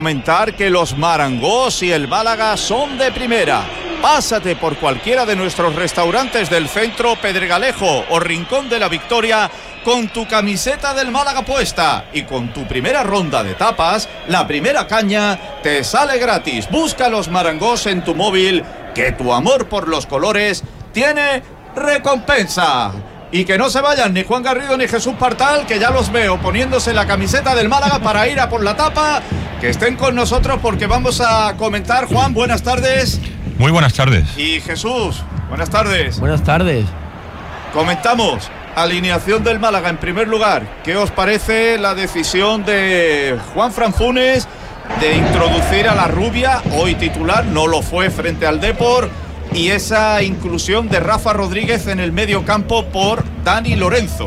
Comentar que los Marangós y el Málaga son de primera. Pásate por cualquiera de nuestros restaurantes del centro, Pedregalejo o Rincón de la Victoria con tu camiseta del Málaga puesta y con tu primera ronda de tapas, la primera caña te sale gratis. Busca los Marangós en tu móvil, que tu amor por los colores tiene recompensa. Y que no se vayan ni Juan Garrido ni Jesús Partal, que ya los veo poniéndose la camiseta del Málaga para ir a por la tapa. Que estén con nosotros porque vamos a comentar. Juan, buenas tardes. Muy buenas tardes. Y Jesús, buenas tardes. Buenas tardes. Comentamos alineación del Málaga en primer lugar. ¿Qué os parece la decisión de Juanfran Funes de introducir a la Rubia, hoy titular, no lo fue frente al Depor, y esa inclusión de Rafa Rodríguez en el medio campo por Dani Lorenzo?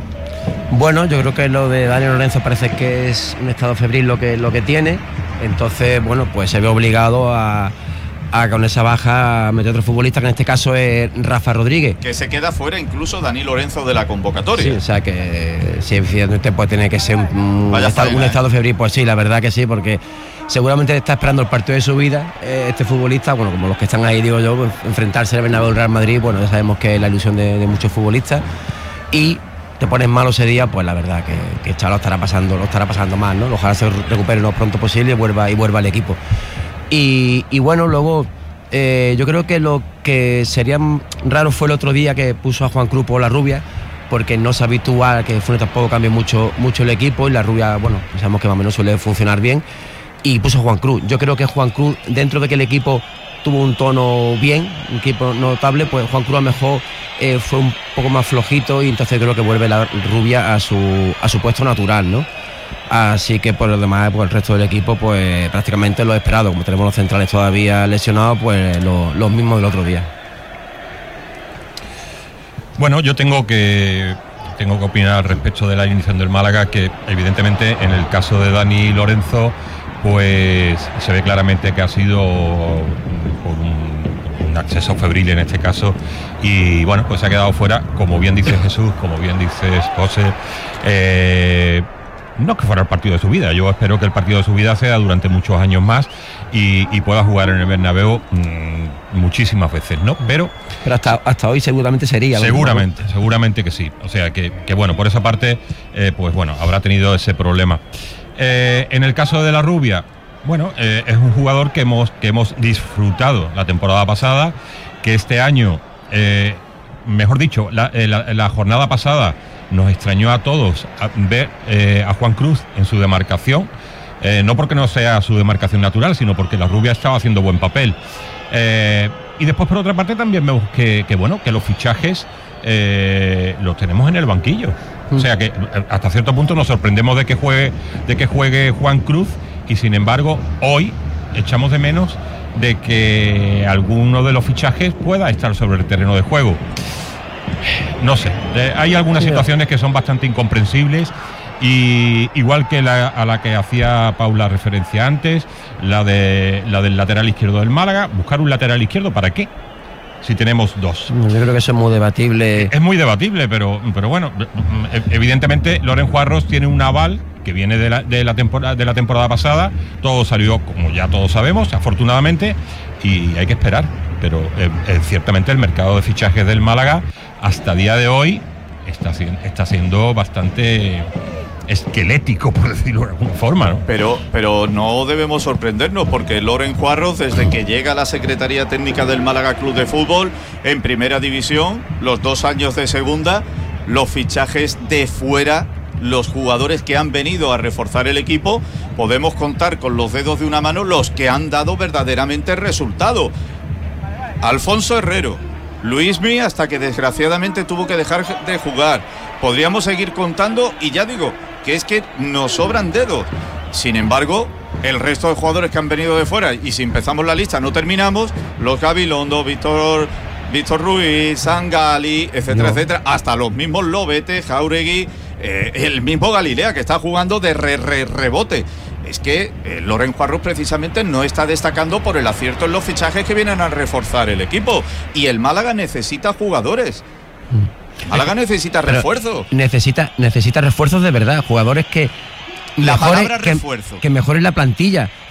Bueno, yo creo que lo de Dani Lorenzo parece que es un estado febril lo que tiene. Entonces, bueno, pues se ve obligado a con esa baja a meter otro futbolista, que en este caso es Rafa Rodríguez. Que se queda fuera incluso Dani Lorenzo de la convocatoria. Sí, o sea que sí, evidentemente pues tiene que ser un estado febril. Pues sí, la verdad que sí, porque seguramente está esperando el partido de su vida este futbolista, bueno, como los que están ahí, digo yo, pues, enfrentarse al Bernabéu Real Madrid, bueno, ya sabemos que es la ilusión de muchos futbolistas, y te pones malo ese día, pues la verdad que el chaval lo estará pasando mal, ¿no? Ojalá se recupere lo pronto posible y vuelva al equipo. Y bueno, luego yo creo que lo que sería raro fue el otro día que puso a Juan Cruz por la Rubia, porque no se habitúa que Funes tampoco cambie mucho el equipo, y la Rubia, bueno, sabemos que más o menos suele funcionar bien, y puso a Juan Cruz. Yo creo que Juan Cruz, dentro de que el equipo tuvo un tono bien, un equipo notable, pues Juan Cruz a lo mejor fue un poco más flojito, y entonces creo que vuelve la Rubia a su puesto natural, ¿no? Así que por lo demás, pues el resto del equipo, pues prácticamente lo esperado. Como tenemos los centrales todavía lesionados, pues los mismos del otro día. Bueno, yo tengo que opinar respecto de la alineación del Málaga, que evidentemente en el caso de Dani Lorenzo, pues se ve claramente que ha sido por un acceso febril en este caso, y bueno, pues se ha quedado fuera, como bien dice Jesús, como bien dices José. No que fuera el partido de su vida, yo espero que el partido de su vida sea durante muchos años más y pueda jugar en el Bernabéu muchísimas veces, ¿no? Pero hasta hoy seguramente sería. Seguramente que sí. O sea que bueno, por esa parte, pues bueno, habrá tenido ese problema. En el caso de la Rubia, bueno, es un jugador que hemos disfrutado la temporada pasada, que este año, mejor dicho, la jornada pasada nos extrañó a todos ver a Juan Cruz en su demarcación, no porque no sea su demarcación natural, sino porque la Rubia estaba haciendo buen papel. Y después, por otra parte, también vemos que los fichajes los tenemos en el banquillo. O sea que hasta cierto punto nos sorprendemos de que juegue Juan Cruz, y sin embargo hoy echamos de menos de que alguno de los fichajes pueda estar sobre el terreno de juego. No sé, hay algunas situaciones que son bastante incomprensibles, y igual que a la que hacía Paula referencia antes, la del lateral izquierdo del Málaga. Buscar un lateral izquierdo, ¿para qué? Si tenemos dos. Yo creo que eso es muy debatible. Es muy debatible, pero bueno, evidentemente Loren Juarros tiene un aval que viene de la temporada pasada. Todo salió, como ya todos sabemos, afortunadamente, y hay que esperar. Pero ciertamente el mercado de fichajes del Málaga hasta día de hoy está siendo bastante esquelético, por decirlo de alguna forma, ¿no? Pero no debemos sorprendernos, porque Loren Juarros, desde que llega a la Secretaría Técnica del Málaga Club de Fútbol, en primera división, los 2 años de segunda, los fichajes de fuera, los jugadores que han venido a reforzar el equipo, podemos contar con los dedos de una mano los que han dado verdaderamente resultado. Alfonso Herrero, Luismi, hasta que desgraciadamente tuvo que dejar de jugar. Podríamos seguir contando, y ya digo que es que nos sobran dedos. Sin embargo, el resto de jugadores que han venido de fuera, y si empezamos la lista no terminamos, los Gabilondo, Víctor Ruiz, Sangali, etcétera, etcétera, hasta los mismos Lobete, Jauregui, el mismo Galilea, que está jugando de rebote. Es que Loren Juarros precisamente no está destacando por el acierto en los fichajes que vienen a reforzar el equipo, y el Málaga necesita jugadores. Málaga necesita refuerzos. Necesita refuerzos de verdad, jugadores que La palabra refuerzo. Que mejore la plantilla.